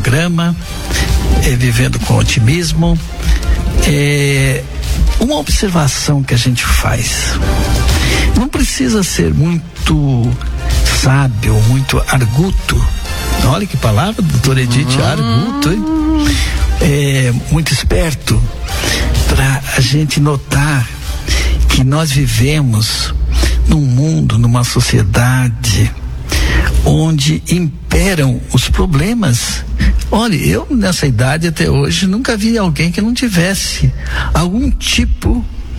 programa, Vivendo com Otimismo. Uma observação que a gente faz: não precisa ser muito sábio, muito arguto. Olha que palavra, doutor Edith, arguto, hein? Muito esperto, para a gente notar que nós vivemos num mundo, numa sociedade onde imperam os problemas. Olha, eu nessa idade até hoje nunca vi alguém que não tivesse algum tipo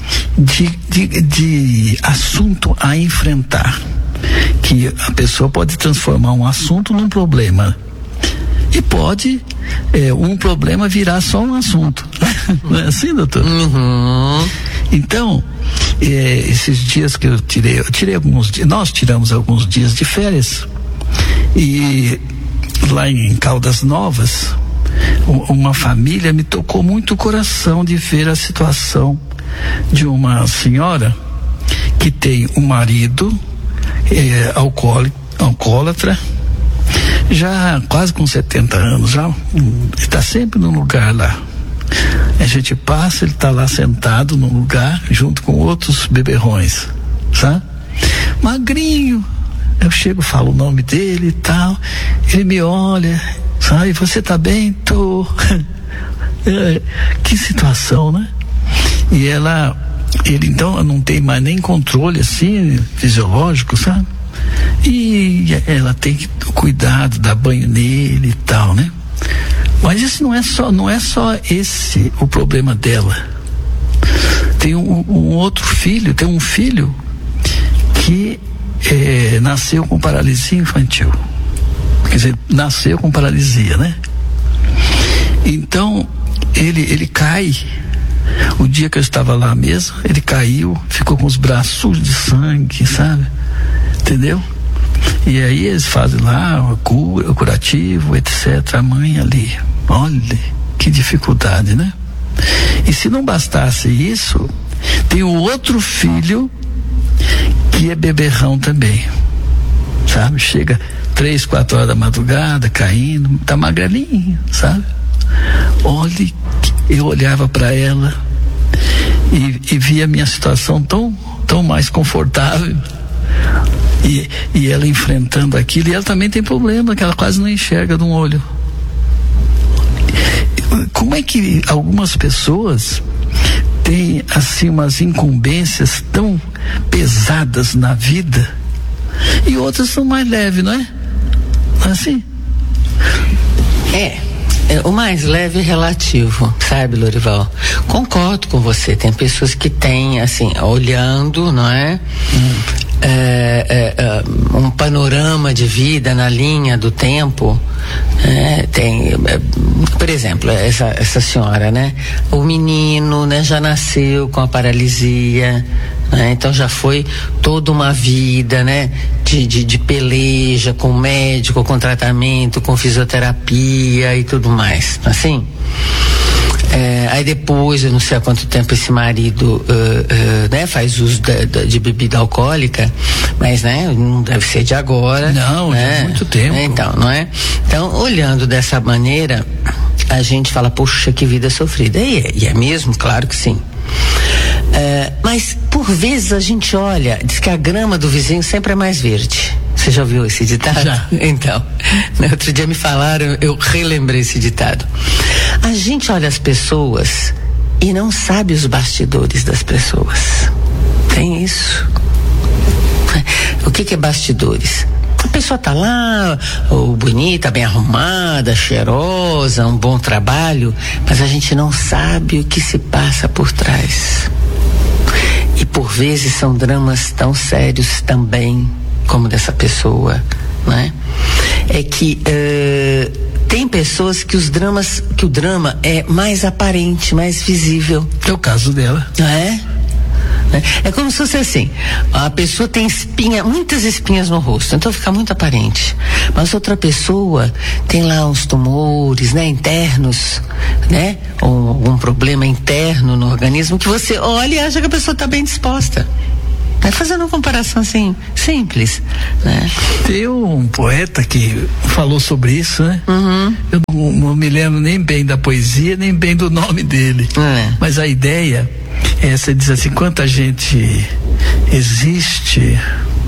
de assunto a enfrentar, que a pessoa pode transformar um assunto num problema, e pode um problema virar só um assunto. Não é assim, doutor? Então, esses dias que eu tirei alguns dias, nós tiramos alguns dias de férias, e lá em Caldas Novas, uma família me tocou muito o coração de ver a situação de uma senhora que tem um marido alcoólatra, já quase com 70 anos, já está sempre num lugar lá. A gente passa, ele está lá sentado num lugar junto com outros beberrões, sabe? Magrinho. Eu chego, falo o nome dele e tal, ele me olha, sabe? Você tá bem? Tô. Que situação, né? E ele então não tem mais nem controle assim, fisiológico, sabe? E ela tem que cuidado, dar banho nele e tal, né? Mas isso não é só esse o problema dela. Tem um outro filho, tem um filho que nasceu com paralisia infantil. Quer dizer, nasceu com paralisia, né? Então, ele cai. O dia que eu estava lá mesmo, ele caiu, ficou com os braços sujos de sangue, sabe? Entendeu? E aí eles fazem lá o curativo, etc. A mãe ali, olha que dificuldade, né? E se não bastasse isso, tem o outro filho que é beberrão também, sabe? Chega 3, 4 horas da madrugada, caindo, tá magrelinho, sabe? Olha, eu olhava para ela e via a minha situação tão mais confortável, e ela enfrentando aquilo, e ela também tem problema que ela quase não enxerga de um olho. Como é que algumas pessoas têm assim umas incumbências tão pesadas na vida e outras são mais leves, não é? Assim? O mais leve é relativo, sabe, Lorival? Concordo com você, tem pessoas que têm, assim, olhando, não é? Um panorama de vida na linha do tempo, por exemplo, essa senhora, né? O menino, né, já nasceu com a paralisia, né? Então já foi toda uma vida, né? De peleja com médico, com tratamento, com fisioterapia e tudo mais, assim. Aí depois, eu não sei há quanto tempo esse marido né, faz uso de bebida alcoólica, mas, né, não deve ser de agora. Não, né? De muito tempo. Então, não é? Então, olhando dessa maneira, a gente fala, poxa, que vida sofrida. E é mesmo, claro que sim. Mas por vezes a gente olha, diz que a grama do vizinho sempre é mais verde. Você já ouviu esse ditado? Já. Então, outro dia me falaram, eu relembrei esse ditado. A gente olha as pessoas e não sabe os bastidores das pessoas. Tem isso. O que é bastidores? A pessoa tá lá, bonita, bem arrumada, cheirosa, um bom trabalho, mas a gente não sabe o que se passa por trás. E por vezes são dramas tão sérios também, como dessa pessoa, né? É que tem pessoas que o drama é mais aparente, mais visível. É o caso dela. É como se fosse assim, a pessoa tem muitas espinhas no rosto, então fica muito aparente, mas outra pessoa tem lá uns tumores, né, internos, né, ou algum problema interno no organismo que você olha e acha que a pessoa está bem disposta. Fazendo uma comparação assim, simples, né? Tem um poeta que falou sobre isso, né? Uhum. Eu me lembro nem bem da poesia, nem bem do nome dele. Mas a ideia é essa, diz assim: quanta gente existe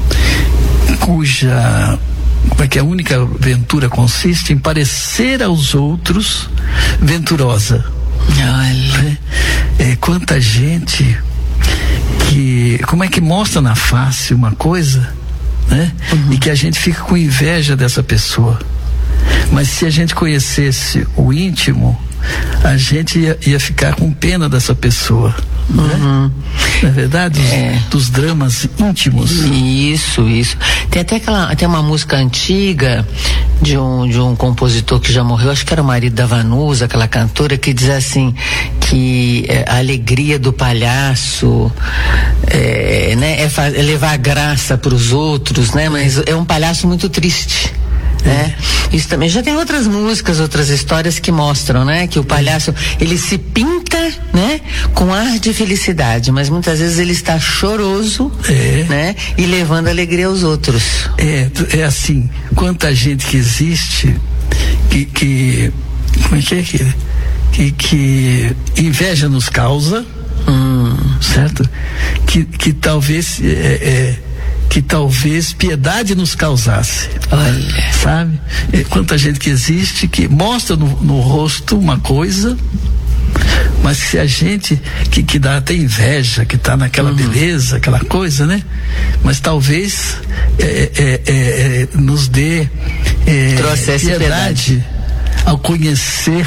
cuja, como é que a única ventura consiste em parecer aos outros venturosa. Olha. Quanta gente que, como é que mostra na face uma coisa, né? E que a gente fica com inveja dessa pessoa. Mas se a gente conhecesse o íntimo, a gente ia ficar com pena dessa pessoa. Né? Na verdade, dos dramas íntimos. Isso. Tem até tem uma música antiga de um compositor que já morreu, acho que era o marido da Vanusa, aquela cantora, que diz assim, que a alegria do palhaço é levar a graça para os outros, né? Mas é um palhaço muito triste. Isso também já tem outras músicas, outras histórias que mostram, né, que o palhaço, ele se pinta, né, com ar de felicidade, mas muitas vezes ele está choroso, né, e levando alegria aos outros. É assim, quanta gente que existe que como é que inveja nos causa, certo? Que talvez que talvez piedade nos causasse. Olha. Sabe? Quanta gente que existe que mostra no rosto uma coisa, mas se a gente que dá até inveja, que tá naquela beleza, aquela coisa, né? Mas talvez nos dê piedade ao conhecer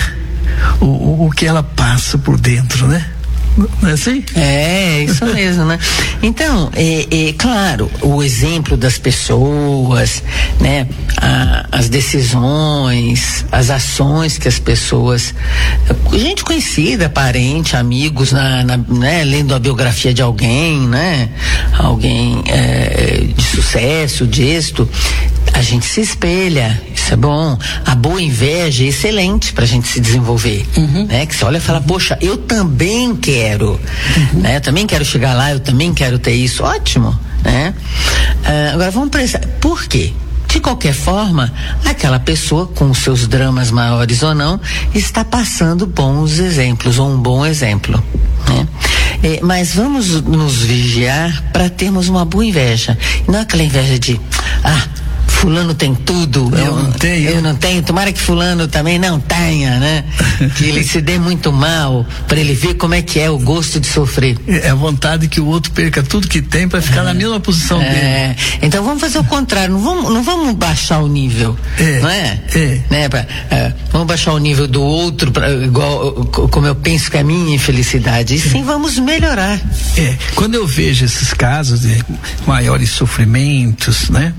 o que ela passa por dentro, né? Não é assim? É, isso mesmo, né? Então, claro, o exemplo das pessoas, né? As decisões, as ações que as pessoas, gente conhecida, parente, amigos, né? Lendo a biografia de alguém, né? Alguém de sucesso, de êxito, a gente se espelha, isso é bom. A boa inveja é excelente pra gente se desenvolver, né? Que você olha e fala, poxa, eu também quero, né? Eu também quero chegar lá, eu também quero ter isso, ótimo, né? Agora vamos pensar, por quê? De qualquer forma, aquela pessoa, com os seus dramas maiores ou não, está passando bons exemplos, ou um bom exemplo, né? Mas vamos nos vigiar para termos uma boa inveja, e não aquela inveja de, fulano tem tudo, eu não tenho, tomara que fulano também não tenha, né? Que ele se dê muito mal, para ele ver como é que é o gosto de sofrer. É a vontade que o outro perca tudo que tem para ficar na mesma posição dele. Então vamos fazer o contrário, não vamos baixar o nível, não é? Né? Vamos baixar o nível do outro, igual como eu penso que é a minha infelicidade, e sim vamos melhorar. Quando eu vejo esses casos de maiores sofrimentos, né?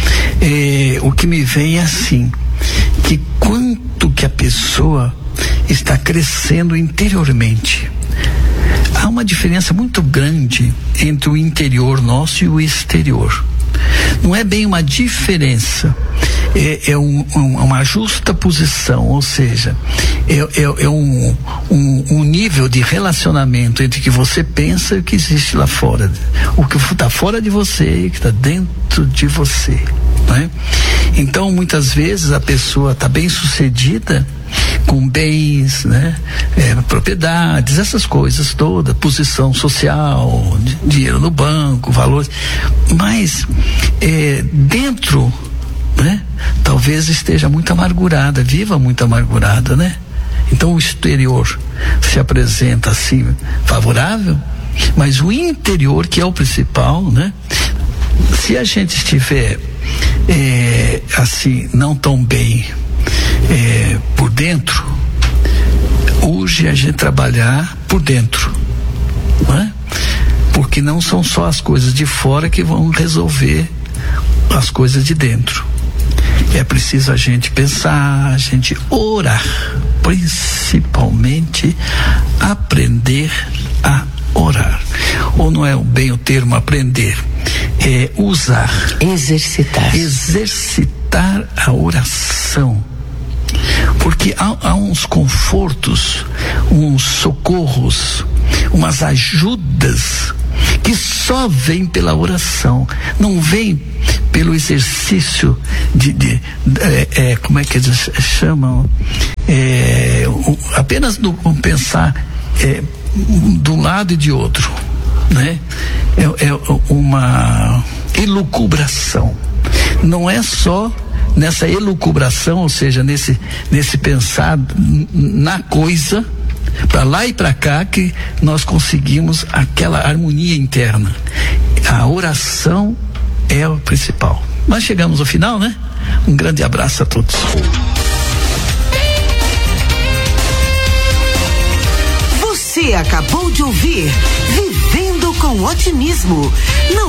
O que me vem é assim, que quanto que a pessoa está crescendo interiormente. Há uma diferença muito grande entre o interior nosso e o exterior. Não é bem uma diferença, é uma justa posição, ou seja, é um nível de relacionamento entre o que você pensa e o que existe lá fora, o que está fora de você e o que está dentro de você, né? Então muitas vezes a pessoa está bem sucedida com bens, né? Propriedades, essas coisas todas, posição social, dinheiro no banco, valores, mas dentro, né? Talvez esteja muito amargurada, viva muito amargurada, né? Então o exterior se apresenta assim favorável, mas o interior, que é o principal, né? Se a gente estiver assim não tão bem por dentro, urge a gente trabalhar por dentro, não é? Porque não são só as coisas de fora que vão resolver as coisas de dentro. É preciso a gente pensar, a gente orar, principalmente aprender a orar. Ou não é bem o termo aprender, é usar, exercitar a oração, porque há uns confortos, uns socorros, umas ajudas que só vêm pela oração, não vem pelo exercício como é que eles chamam? Apenas do pensar de um lado e de outro, né? É uma elucubração. Não é só nessa elucubração, ou seja, nesse pensar na coisa, para lá e para cá, que nós conseguimos aquela harmonia interna. A oração é o principal. Nós chegamos ao final, né? Um grande abraço a todos. Você acabou de ouvir Vivendo com Otimismo. Não